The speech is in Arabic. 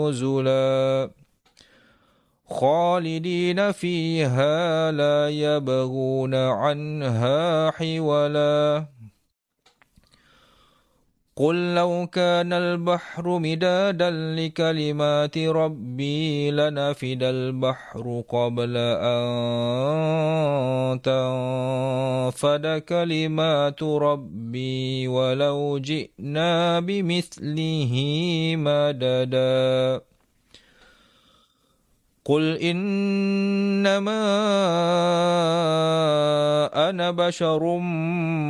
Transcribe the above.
نزلا خالدين فيها لا يبغون عنها حولا قل لو كان البحر مدادا لكلمات ربي لنفد البحر قبل أن تنفد كلمات ربي ولو جئنا بمثله مددا قل إنما أنا بشر